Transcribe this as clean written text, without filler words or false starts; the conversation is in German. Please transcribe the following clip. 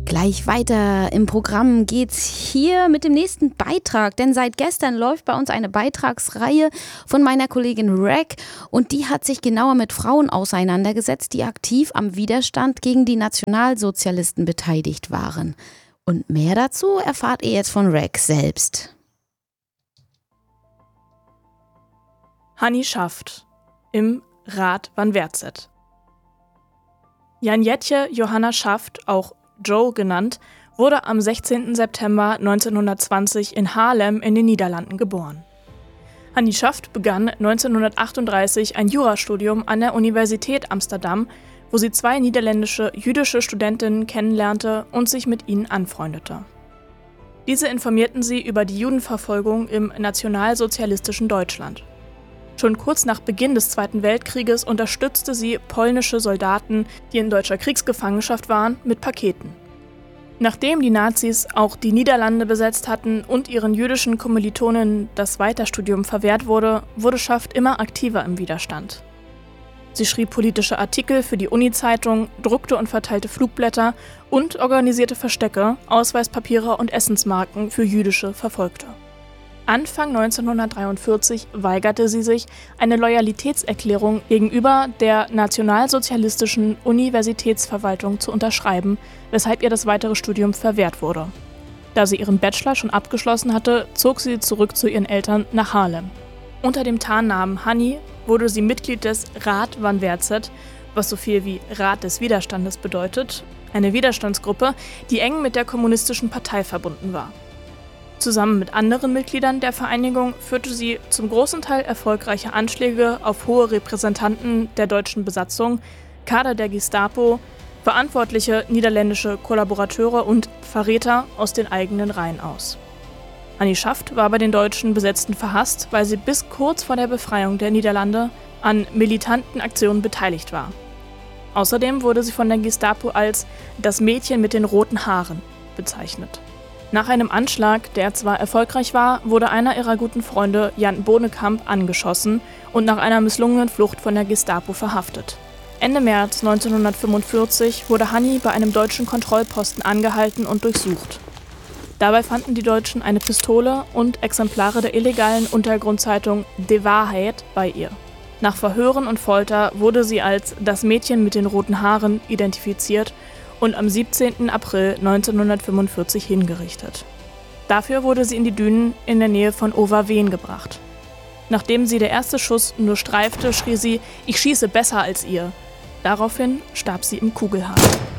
Gleich weiter im Programm geht's hier mit dem nächsten Beitrag, denn seit gestern läuft bei uns eine Beitragsreihe von meiner Kollegin Reg und die hat sich genauer mit Frauen auseinandergesetzt, die aktiv am Widerstand gegen die Nationalsozialisten beteiligt waren. Und mehr dazu erfahrt ihr jetzt von Reg selbst. Hanni Schaft im Rath van Werzet. Janjetje Johanna Schaft, auch Jo genannt, wurde am 16. September 1920 in Haarlem in den Niederlanden geboren. Hanni Schaft begann 1938 ein Jurastudium an der Universität Amsterdam, wo sie 2 niederländische jüdische Studentinnen kennenlernte und sich mit ihnen anfreundete. Diese informierten sie über die Judenverfolgung im nationalsozialistischen Deutschland. Schon kurz nach Beginn des Zweiten Weltkrieges unterstützte sie polnische Soldaten, die in deutscher Kriegsgefangenschaft waren, mit Paketen. Nachdem die Nazis auch die Niederlande besetzt hatten und ihren jüdischen Kommilitonen das Weiterstudium verwehrt wurde, wurde Schaft immer aktiver im Widerstand. Sie schrieb politische Artikel für die Uni-Zeitung, druckte und verteilte Flugblätter und organisierte Verstecke, Ausweispapiere und Essensmarken für jüdische Verfolgte. Anfang 1943 weigerte sie sich, eine Loyalitätserklärung gegenüber der nationalsozialistischen Universitätsverwaltung zu unterschreiben, weshalb ihr das weitere Studium verwehrt wurde. Da sie ihren Bachelor schon abgeschlossen hatte, zog sie zurück zu ihren Eltern nach Haarlem. Unter dem Tarnnamen Hanni wurde sie Mitglied des Rath van Werzet, was so viel wie Rat des Widerstandes bedeutet, eine Widerstandsgruppe, die eng mit der kommunistischen Partei verbunden war. Zusammen mit anderen Mitgliedern der Vereinigung führte sie zum großen Teil erfolgreiche Anschläge auf hohe Repräsentanten der deutschen Besatzung, Kader der Gestapo, verantwortliche niederländische Kollaborateure und Verräter aus den eigenen Reihen aus. Hanni Schaft war bei den Deutschen Besetzten verhasst, weil sie bis kurz vor der Befreiung der Niederlande an militanten Aktionen beteiligt war. Außerdem wurde sie von der Gestapo als das Mädchen mit den roten Haaren bezeichnet. Nach einem Anschlag, der zwar erfolgreich war, wurde einer ihrer guten Freunde, Jan Bonekamp, angeschossen und nach einer misslungenen Flucht von der Gestapo verhaftet. Ende März 1945 wurde Hanni bei einem deutschen Kontrollposten angehalten und durchsucht. Dabei fanden die Deutschen eine Pistole und Exemplare der illegalen Untergrundzeitung De Waarheid bei ihr. Nach Verhören und Folter wurde sie als das Mädchen mit den roten Haaren identifiziert und am 17. April 1945 hingerichtet. Dafür wurde sie in die Dünen in der Nähe von Overveen gebracht. Nachdem sie der erste Schuss nur streifte, schrie sie: „Ich schieße besser als ihr." Daraufhin starb sie im Kugelhagel.